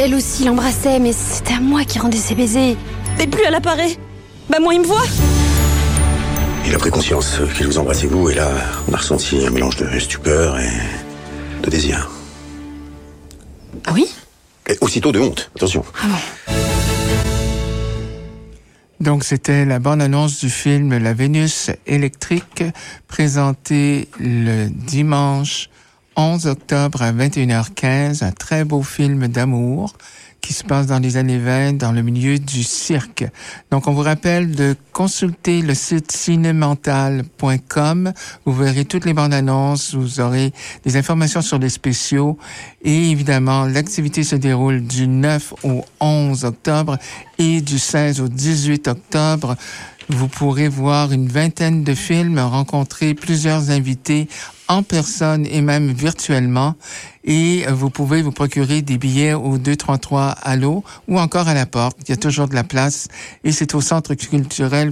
Elle aussi l'embrassait, mais c'était à moi qui rendais ses baisers. Et plus elle apparaît, moi il me voit. Il a pris conscience qu'il vous embrassait vous, et là, on a ressenti un mélange de stupeur et de désir. Ah oui? Et aussitôt de honte, attention. Ah bon. Donc, c'était la bande-annonce du film La Vénus électrique, présentée le dimanche 11 octobre à 21h15, un très beau film d'amour qui se passe dans les années 20 dans le milieu du cirque. Donc, on vous rappelle de consulter le site cinemental.com. Vous verrez toutes les bandes annonces, vous aurez des informations sur les spéciaux et évidemment, l'activité se déroule du 9 au 11 octobre et du 16 au 18 octobre. Vous pourrez voir une vingtaine de films, rencontrer plusieurs invités en personne et même virtuellement. Et vous pouvez vous procurer des billets au 233 Allo ou encore à la porte. Il y a toujours de la place et c'est au Centre culturel